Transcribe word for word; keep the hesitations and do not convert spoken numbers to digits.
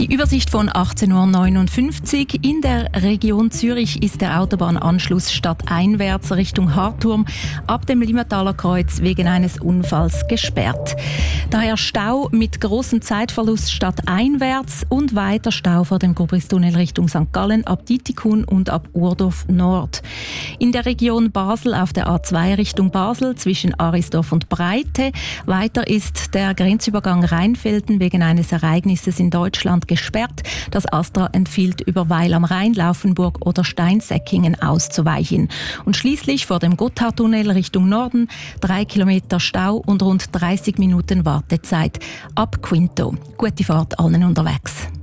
Die Übersicht von achtzehn Uhr neunundfünfzig. In der Region Zürich ist der Autobahnanschluss stadteinwärts Richtung Harturm ab dem Limmataler Kreuz wegen eines Unfalls gesperrt. Daher Stau mit großem Zeitverlust stadteinwärts und weiter Stau vor dem Gubristunnel Richtung Sankt Gallen ab Ditikun und ab Urdorf Nord. In der Region Basel auf der A zwei Richtung Basel zwischen Arisdorf und Breite. Weiter ist der Grenzübergang Rheinfelden wegen eines Ereignisses in Deutschland gesperrt. Das Astra empfiehlt über Weil am Rhein, Laufenburg oder Steinsäckingen auszuweichen. Und schließlich vor dem Gotthardtunnel Richtung Norden drei Kilometer Stau und rund dreißig Minuten Wartezeit ab Quinto. Gute Fahrt allen unterwegs.